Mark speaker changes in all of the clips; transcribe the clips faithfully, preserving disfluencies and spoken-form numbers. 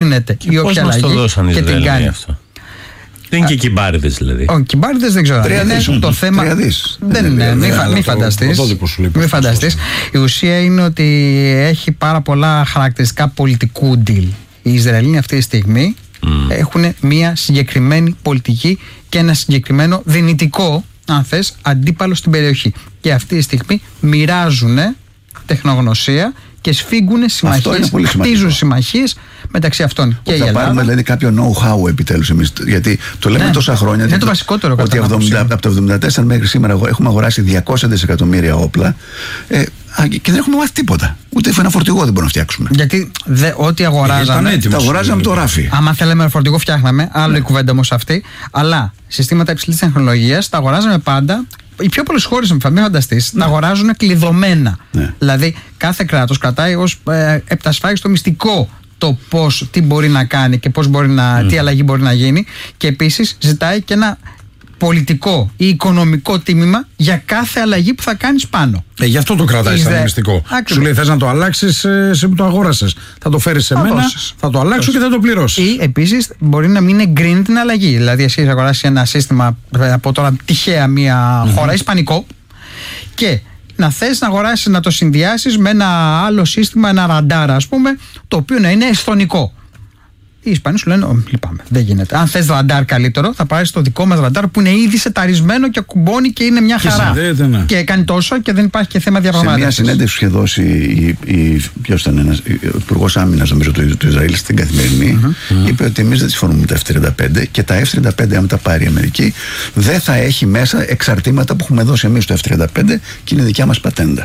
Speaker 1: γίνεται η όποια αλλαγή και την κάνει.
Speaker 2: Αυτό. Δεν είναι και κυμπάριδες δηλαδή.
Speaker 1: Όχι, κυμπάριδες δεν ξέρω.
Speaker 3: Τρία δις,
Speaker 1: το θέμα. Δεν είναι. Μην φανταστείς. Μην φανταστείς. Η ουσία είναι ότι έχει πάρα πολλά χαρακτηριστικά πολιτικού deal. Οι Ισραηλοί αυτή τη στιγμή mm. έχουν μια συγκεκριμένη πολιτική και ένα συγκεκριμένο δυνητικό, αν θες, αντίπαλο στην περιοχή. Και αυτή τη στιγμή μοιράζουν τεχνογνωσία και σφίγγουν συμμαχίες, χτίζουν συμμαχίες μεταξύ αυτών. Και
Speaker 3: θα πάρουμε δηλαδή κάποιο know-how επιτέλους εμείς. Γιατί το λέμε ναι, τόσα χρόνια.
Speaker 1: Είναι το βασικότερο.
Speaker 3: Ότι εβδομήντα, από το εβδομήντα τέσσερα μέχρι σήμερα έχουμε αγοράσει διακόσια δισεκατομμύρια όπλα ε, και δεν έχουμε μάθει τίποτα. Ούτε ένα φορτηγό δεν μπορούμε να φτιάξουμε.
Speaker 1: Γιατί δε, ό,τι αγοράζαμε.
Speaker 3: Τα αγοράζαμε το ράφι.
Speaker 1: Άμα θέλαμε ένα φορτηγό, φτιάχναμε. Άλλο ναι. η κουβέντα όμως αυτή. Αλλά συστήματα υψηλής τεχνολογίας τα αγοράζαμε πάντα. Οι πιο πολλές χώρες, μην φανταστείς, ναι. τα αγοράζουν κλειδωμένα. Ναι. Δηλαδή, κάθε κράτος κρατάει ως ε, επτασφάγιστο μυστικό το πώς, τι μπορεί να κάνει και πώς μπορεί να, mm. τι αλλαγή μπορεί να γίνει. Και επίσης ζητάει και ένα πολιτικό ή οικονομικό τίμημα για κάθε αλλαγή που θα κάνεις πάνω.
Speaker 4: Ε, γι' αυτό το κρατάει σαν Ισραήλ... μυστικό. Ακριβώς. Σου λέει θες να το αλλάξεις, εσύ που το αγόρασες. Θα το φέρεις σε μένα, θα το αλλάξω και θα το πληρώσεις.
Speaker 1: Ή επίσης μπορεί να μην εγκρίνει την αλλαγή. Δηλαδή, εσύ θα αγοράσεις ένα σύστημα από τώρα τυχαία μια mm-hmm. χώρα, ισπανικό, και να θες να αγοράσεις, να το συνδυάσεις με ένα άλλο σύστημα, ένα ραντάρα, ας πούμε, το οποίο να είναι εσθονικό. Οι Ισπανοί σου λένε: λυπάμαι, δεν γίνεται. Αν θες ραντάρ καλύτερο, θα πάρεις το δικό μας ραντάρ που είναι ήδη σεταρισμένο και ακουμπώνει και είναι μια χαρά. Και, συνδέεται, ναι. και κάνει τόσο και δεν υπάρχει και θέμα διαπραγμάτευσης.
Speaker 3: Σε μια συνέντευξη που είχε δώσει η, η, ποιος ήταν ένας, ο Υπουργός Άμυνας, νομίζω, του, του Ισραήλ στην Καθημερινή, mm-hmm. είπε ότι εμείς δεν τις φορούμε τα εφ τριάντα πέντε και τα εφ τριάντα πέντε, αν τα πάρει η Αμερική, δεν θα έχει μέσα εξαρτήματα που έχουμε δώσει εμείς στο εφ τριάντα πέντε και είναι δικιά μας πατέντα.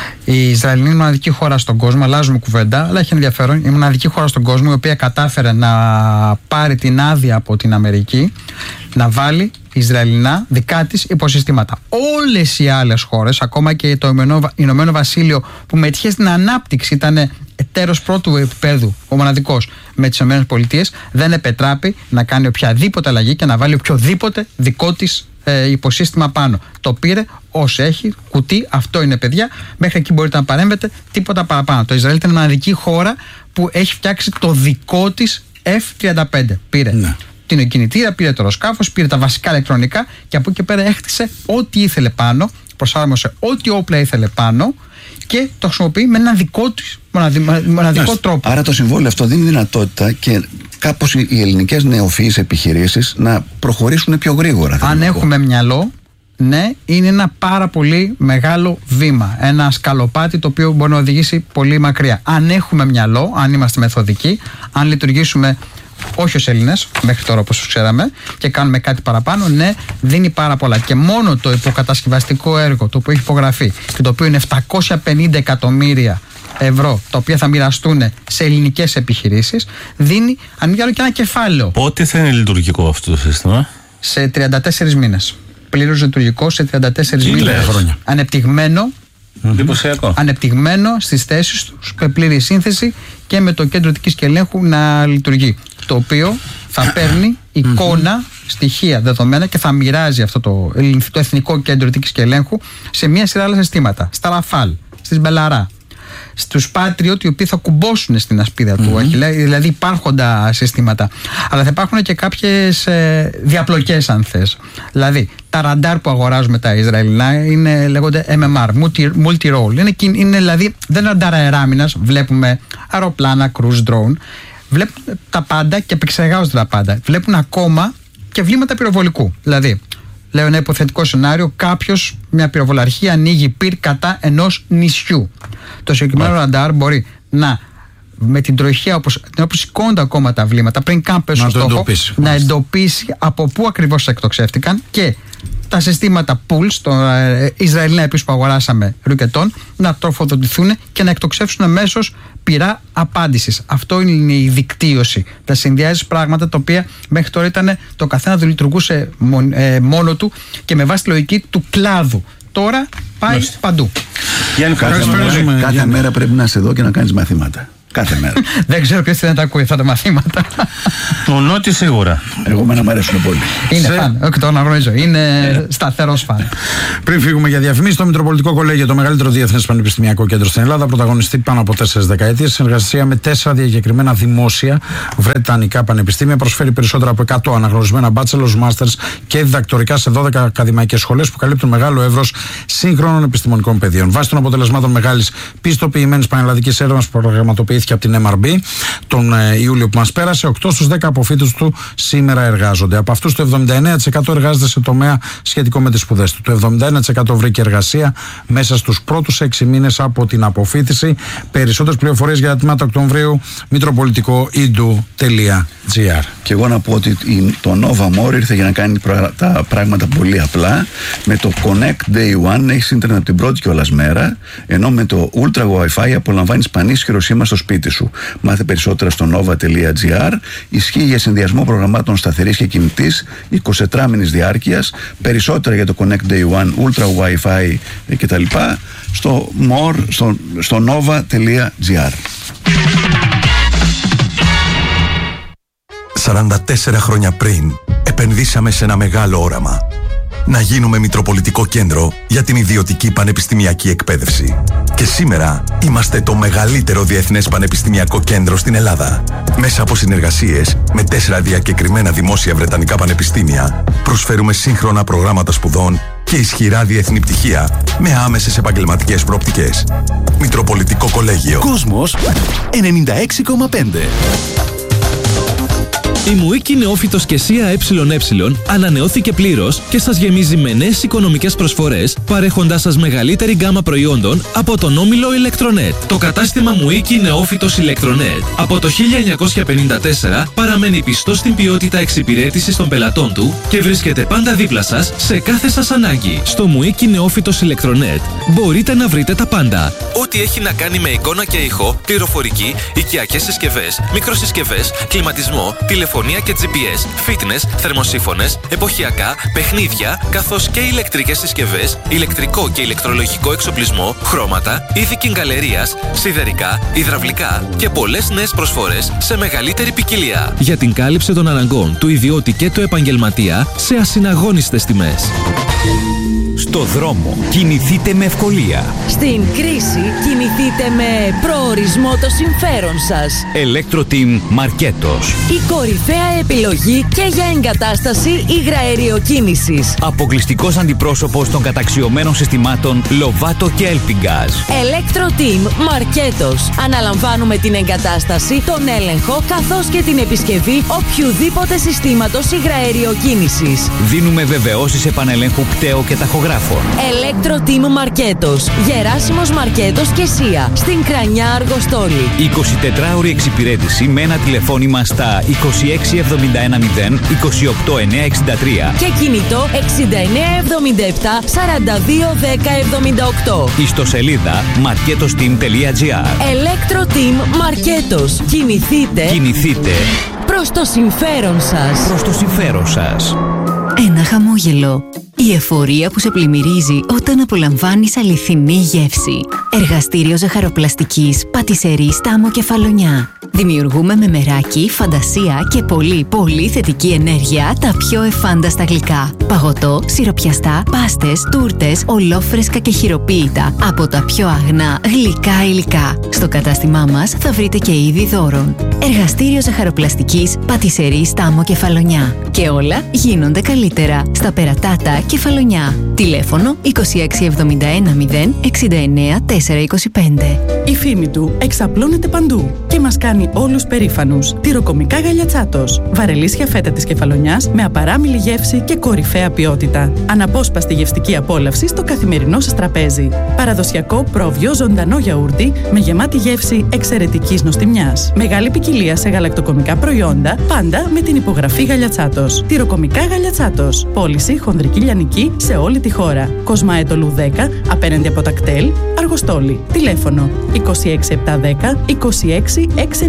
Speaker 1: Η Ισραήλ είναι η μοναδική χώρα στον κόσμο, αλλάζουμε κουβέντα, αλλά έχει ενδιαφέρον. Η μοναδική χώρα στον κόσμο η οποία κατάφερε να πάρει την άδεια από την Αμερική να βάλει Ισραηλινά δικά της υποσυστήματα. Όλες οι άλλες χώρες, ακόμα και το Ηνωμένο Βασίλειο που μετήχε στην ανάπτυξη, ήταν εταίρος πρώτου επίπεδου, ο μοναδικός με τις ΗΠΑ, δεν επετράπει να κάνει οποιαδήποτε αλλαγή και να βάλει οποιοδήποτε δικό της ε, υποσύστημα πάνω. Το πήρε όσο έχει, κουτί, αυτό είναι, παιδιά. Μέχρι εκεί μπορείτε να παρέμβετε, τίποτα παραπάνω. Το Ισραήλ ήταν η μοναδική χώρα που έχει φτιάξει το δικό της εφ τριάντα πέντε. Πήρε ναι. την κινητήρα, πήρε το αεροσκάφος, πήρε τα βασικά ηλεκτρονικά και από εκεί πέρα έχτισε ό,τι ήθελε πάνω, προσάρμοσε ό,τι όπλα ήθελε πάνω και το χρησιμοποιεί με ένα δικό της μοναδικό Άς, τρόπο.
Speaker 3: Άρα το συμβόλαιο αυτό δίνει δυνατότητα και κάπως οι ελληνικές νεοφυείς επιχειρήσεις να προχωρήσουν πιο γρήγορα.
Speaker 1: Αν έχουμε μυαλό, ναι, είναι ένα πάρα πολύ μεγάλο βήμα. Ένα σκαλοπάτι το οποίο μπορεί να οδηγήσει πολύ μακριά. Αν έχουμε μυαλό, αν είμαστε μεθοδικοί, αν λειτουργήσουμε όχι ως Έλληνες, μέχρι τώρα όπως ξέραμε, και κάνουμε κάτι παραπάνω, ναι, δίνει πάρα πολλά. Και μόνο το υποκατασκευαστικό έργο το οποίο έχει υπογραφεί και το οποίο είναι επτακόσια πενήντα εκατομμύρια ευρώ, τα οποία θα μοιραστούν σε ελληνικές επιχειρήσεις, δίνει αν μη άλλο και ένα κεφάλαιο.
Speaker 2: Πότε θα είναι λειτουργικό αυτό το σύστημα?
Speaker 1: Σε τριάντα τέσσερις μήνες. Πλήρως λειτουργικό σε τριάντα τέσσερις μήνες.
Speaker 2: Χρόνια.
Speaker 1: Ανεπτυγμένο.
Speaker 2: Mm-hmm.
Speaker 1: Ανεπτυγμένο στις θέσεις του, με πλήρη σύνθεση και με το κέντρο δικής και ελέγχου να λειτουργεί. Το οποίο θα παίρνει εικόνα, στοιχεία, δεδομένα και θα μοιράζει αυτό το, το Εθνικό Κέντρο Δικής και Ελέγχου σε μια σειρά άλλα συστήματα. Στα Ραφάλ, στις Μπελαρά, στους Patriot, οι οποίοι θα κουμπώσουν στην ασπίδα του, mm-hmm. δηλαδή υπάρχοντα συστήματα. Αλλά θα υπάρχουν και κάποιες ε, διαπλοκές, αν θες. Δηλαδή, τα ραντάρ που αγοράζουμε τα Ισραηλινά είναι, λέγονται εμ εμ αρ, multi-role. Είναι, είναι δηλαδή, δεν είναι ραντάρ αεράμινας, βλέπουμε αεροπλάνα, cruise drone. Βλέπουν τα πάντα και επεξεργάζονται τα πάντα. Βλέπουν ακόμα και βλήματα πυροβολικού. Δηλαδή, λέω ένα υποθετικό σενάριο, κάποιος, μια πυροβολαρχία ανοίγει πυρ κατά ενός νησιού. Το συγκεκριμένο yeah. ραντάρ μπορεί να, με την τροχιά όπως, όπως σηκώνονται ακόμα τα βλήματα, πριν καν πέσουν στο στόχο, εντοπίσει, να εντοπίσει από πού ακριβώς εκτοξεύτηκαν και τα συστήματα pools, το ε, Ισραηλινά επίσης που αγοράσαμε ρουκετών, να τροφοδοτηθούν και να εκτοξεύσουν αμέσως πυρά απάντησης. Αυτό είναι η δικτύωση. Τα συνδυάζεις πράγματα τα οποία μέχρι τώρα ήταν το καθένα δεν λειτουργούσε ε, μόνο του και με βάση τη λογική του κλάδου. Τώρα πάει Μάλιστα. παντού.
Speaker 3: Γιάννη, κάθε, μέρα, κάθε μέρα πρέπει να είσαι εδώ και να κάνεις μαθήματα. Κάθε μέρα.
Speaker 1: Δεν ξέρω ποιος δεν τα ακούει αυτά τα μαθήματα.
Speaker 2: Ο Νότι σίγουρα.
Speaker 3: Εγώ μένα μου αρέσουν πολύ.
Speaker 1: Είναι
Speaker 4: Σε...
Speaker 1: φαν, όχι το αναγνωρίζω. Είναι σταθερός φαν.
Speaker 4: Πριν φύγουμε για διαφημίσεις, το Μητροπολιτικό Κολέγιο, το μεγαλύτερο διεθνές πανεπιστημιακό κέντρο στην Ελλάδα, πρωταγωνιστεί πάνω από τέσσερις δεκαετίες σε συνεργασία με τέσσερα διακεκριμένα δημόσια βρετανικά πανεπιστήμια. Προσφέρει περισσότερα από εκατό αναγνωρισμένα bachelors, masters και διδακτορικά σε δώδεκα ακαδημαϊκές σχολές που καλύπτουν μεγάλο εύρος σύγχρονων επιστημονικών πεδίων. Βάσει των αποτελεσμάτων μεγάλης πιστοποιημένης πανελλαδικής έρευνας που προγραμματοποιήθηκε από την εμ αρ μπι τον ε, Ιούλιο που μας πέρασε, οκτώ στους δέκα αποφύτους του σήμερα εργάζονται. Από αυτούς το εβδομήντα εννέα τοις εκατό εργάζεται σε τομέα σχετικό με τις σπουδές του. Το εβδομήντα ένα τοις εκατό βρήκε εργασία μέσα στους πρώτους έξι μήνες από την αποφύτιση. Περισσότερες πληροφορίες για τα τμήματα Οκτωβρίου, μητροπολιτικό ίντου τελεία τζι άρ.
Speaker 3: Και εγώ να πω ότι το Nova More ήρθε για να κάνει τα πράγματα πολύ απλά. Με το Connect Day One έχεις ίντερνετ από την πρώτη κιόλας μέρα, ενώ με το Ultra Wi-Fi απολαμβάνεις πανίσχυρο σήμα στο σπίτι σου. Μάθε περισσότερα στο nova τελεία τζι άρ. Ισχύει για συνδυασμό προγραμμάτων σταθερής και κινητής εικοσιτετράμηνης διάρκειας. Περισσότερα για το Connect Day One, Ultra Wi-Fi κτλ. στο more, στο, στο nova τελεία τζι άρ.
Speaker 5: σαράντα τέσσερα χρόνια πριν επενδύσαμε σε ένα μεγάλο όραμα. Να γίνουμε Μητροπολιτικό Κέντρο για την ιδιωτική πανεπιστημιακή εκπαίδευση. Και σήμερα είμαστε το μεγαλύτερο διεθνές πανεπιστημιακό κέντρο στην Ελλάδα. Μέσα από συνεργασίες με τέσσερα διακεκριμένα δημόσια βρετανικά πανεπιστήμια, προσφέρουμε σύγχρονα προγράμματα σπουδών και ισχυρά διεθνή πτυχία με άμεσες επαγγελματικές προοπτικές. Μητροπολιτικό Κολέγιο.
Speaker 6: Κόσμος ενενήντα έξι κόμμα πέντε. Η Μουίκη Νεόφυτος και ΣΥΑ ΕΕ ανανεώθηκε πλήρως και σας γεμίζει με νέες οικονομικές προσφορές, παρέχοντάς σας μεγαλύτερη γκάμα προϊόντων από τον όμιλο Electronet. Το κατάστημα Μουίκη Νεόφυτος Electronet από το χίλια εννιακόσια πενήντα τέσσερα παραμένει πιστό στην ποιότητα εξυπηρέτησης των πελατών του και βρίσκεται πάντα δίπλα σας σε κάθε σας ανάγκη. Στο Μουίκη Νεόφυτος Electronet μπορείτε να βρείτε τα πάντα. Ό,τι έχει να κάνει με εικόνα και ήχο, πληροφορική, οικιακές συσκευές, μικροσυσκευές, κλιματισμό, τηλεφωνία και τζι πι ες, fitness, θερμοσύφωνες, εποχιακά, παιχνίδια, καθώς και ηλεκτρικές συσκευές, ηλεκτρικό και ηλεκτρολογικό εξοπλισμό, χρώματα, είδη κιγκαλερίας, σιδερικά, υδραυλικά και πολλές νέες προσφορές σε μεγαλύτερη ποικιλία. Για την κάλυψη των αναγκών του ιδιώτη και του επαγγελματία σε ασυναγώνιστες τιμές.
Speaker 7: Στο δρόμο κινηθείτε με ευκολία.
Speaker 8: Στην κρίση κινηθείτε με προορισμό το συμφέρον σας.
Speaker 7: Electro-Team Μαρκέτος.
Speaker 8: Η κορυφαία επιλογή και για εγκατάσταση υγραεριοκίνησης.
Speaker 7: Αποκλειστικός αντιπρόσωπος των καταξιωμένων συστημάτων Lovato και Elpingaz.
Speaker 8: Electro-Team Μαρκέτος. Αναλαμβάνουμε την εγκατάσταση, τον έλεγχο καθώς και την επισκευή οποιουδήποτε συστήματος υγραεριοκίνησης.
Speaker 7: Δίνουμε βεβαιώσεις επανελέγχου κταίου και ταχογράφων.
Speaker 8: Electro-Team Μαρκέτος. Γεράσιμος Μαρκέτος και ΣΥΑ. Στην Κρανιά Αργοστόλη.
Speaker 7: εικοσιτετράωρη εξυπηρέτηση με ένα τηλεφώνημα στα είκοσι έξι εβδομήντα ένα μηδέν είκοσι οκτώ εννιακόσια εξήντα τρία
Speaker 8: και κινητό εξήντα εννέα εβδομήντα επτά σαράντα δύο δέκα εβδομήντα οκτώ.
Speaker 7: Ιστοσελίδα marketosteam τελεία τζι άρ.
Speaker 8: Electro-Team Μαρκέτος. Κινηθείτε.
Speaker 7: Κινηθείτε
Speaker 8: προς το συμφέρον σας.
Speaker 7: Προς το συμφέρον σας.
Speaker 9: Ένα χαμόγελο. Η εφορία που σε πλημμυρίζει όταν απολαμβάνεις αληθινή γεύση. Εργαστήριο ζαχαροπλαστικής Πατισερή Στάμο Κεφαλονιά. Δημιουργούμε με μεράκι, φαντασία και πολύ πολύ θετική ενέργεια τα πιο εφάνταστα γλυκά. Παγωτό, σιροπιαστά, πάστες, τούρτες, ολόφρεσκα και χειροποίητα από τα πιο αγνά γλυκά υλικά. Στο κατάστημά μας θα βρείτε και είδη δώρων. Εργαστήριο ζαχαροπλαστικής Πατισερή Στάμο Κεφαλονιά. Και όλα γίνονται καλύτερα στα Περατάτα Κεφαλονιά. Τηλέφωνο είκοσι έξι εβδομήντα ένα μηδέν εξήντα εννέα τετρακόσια είκοσι πέντε.
Speaker 10: Η φήμη του εξαπλώνεται παντού και μας κάνει όλους περήφανους. Τυροκομικά Γαλιατσάτος. Βαρελίσια φέτα της Κεφαλονιάς με απαράμιλη γεύση και κορυφαία ποιότητα. Αναπόσπαστη γευστική απόλαυση στο καθημερινό σας τραπέζι. Παραδοσιακό πρόβιο ζωντανό γιαούρτι με γεμάτη γεύση εξαιρετικής νοστιμιάς. Μεγάλη ποικιλία σε γαλακτοκομικά προϊόντα, πάντα με την υπογραφή Γαλιατσάτος. Τυροκομικά Γαλιατσάτος. Πώληση χονδρική λιανική σε όλη τη χώρα. Κοσμάετολου δέκα, απέναντι από τα κτέλ, Αργοστόλη. Τηλέφωνο είκοσι έξι επτακόσια δέκα είκοσι έξι εξακόσια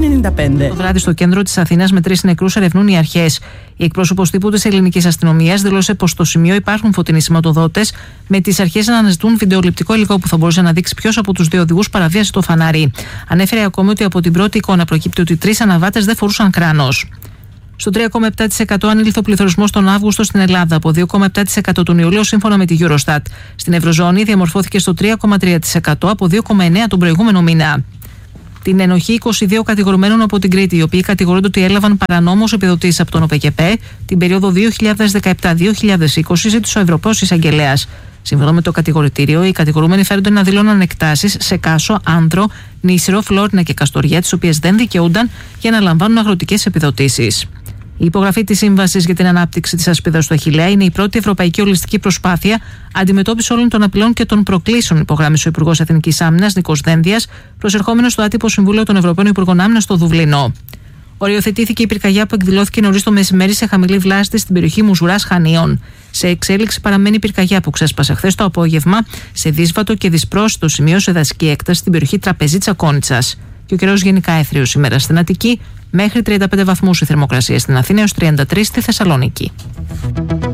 Speaker 10: ενενήντα πέντε.
Speaker 11: Το βράδυ στο κέντρο της Αθήνας με τρεις νεκρούς ερευνούν οι αρχές. Η εκπρόσωπος τύπου της ελληνικής αστυνομίας δήλωσε πως στο σημείο υπάρχουν φωτεινοί σηματοδότες, με τις αρχές να αναζητούν βιντεοληπτικό υλικό που θα μπορούσε να δείξει ποιος από τους δύο οδηγούς παραβίασε το φανάρι. Ανέφερε ακόμη ότι από την πρώτη εικόνα προκύπτει ότι τρεις αναβάτες δεν φορούσαν κράνος. Στο τρία κόμμα επτά τοις εκατό ανήλθε ο πληθωρισμός τον Αύγουστο στην Ελλάδα, από δύο κόμμα επτά τοις εκατό τον Ιούλιο σύμφωνα με τη Eurostat. Στην Ευρωζώνη διαμορφώθηκε στο τρία κόμμα τρία τοις εκατό από δύο κόμμα εννέα τοις εκατό τον προηγούμενο μήνα. Την ενοχή είκοσι δύο κατηγορουμένων από την Κρήτη, οι οποίοι κατηγορούνται ότι έλαβαν παρανόμως επιδοτήσεις από τον ΟΠΕΚΕΠΕ την περίοδο δύο χιλιάδες δεκαεπτά με δύο χιλιάδες είκοσι, ζήτησε ο Ευρωπαίος Εισαγγελέας. Σύμφωνα με το κατηγορητήριο, οι κατηγορούμενοι φέρονται να δηλώναν εκτάσεις σε Κάσο, Άνδρο, Νήσυρο, Φλόρινα και Καστοριά, τις οποίες δεν δικαιούνταν για να λαμβάνουν αγροτικές επιδοτήσεις. Η υπογραφή της Σύμβασης για την Ανάπτυξη της Ασπίδας του Αχιλλέα είναι η πρώτη ευρωπαϊκή ολιστική προσπάθεια αντιμετώπιση όλων των απειλών και των προκλήσεων, υπογράμμισε ο Υπουργός Εθνικής Άμυνας Νίκος Δένδιας, προσερχόμενος στο άτυπο Συμβούλιο των Ευρωπαίων Υπουργών Άμυνας στο Δουβλίνο. Οριοθετήθηκε η πυρκαγιά που εκδηλώθηκε νωρίς το μεσημέρι σε χαμηλή βλάστη στην περιοχή Μουζουράς Χανίων. Σε εξέλιξη παραμένει η πυρκαγιά που ξέσπασε χθες το απόγευμα σε δύσβατο και δυσπρόσιτο σημείο σε δασική έκταση στην περιοχή Τραπεζίτσα Κόνιτσας. Και ο καιρός γενικά έθριος σήμερα στην Αττική, μέχρι τριάντα πέντε βαθμούς η θερμοκρασία στην Αθήνα έως τριάντα τρεις στη Θεσσαλονίκη.